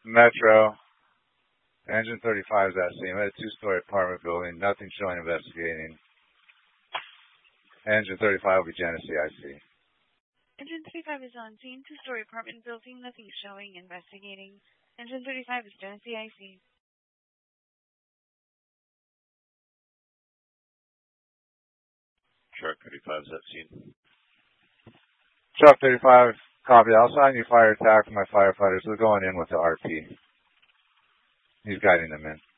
Metro. Engine 35 is at scene. We had a two-story apartment building. Nothing showing investigating. Engine 35 will be Genesee IC. Engine 35 is on scene. Two-story apartment building. Nothing showing investigating. Engine 35 is Genesee IC. Truck 35 is at scene. Truck 35, copy. I'll sign you fire attack for my firefighters. They're going in with the RP. He's guiding them in.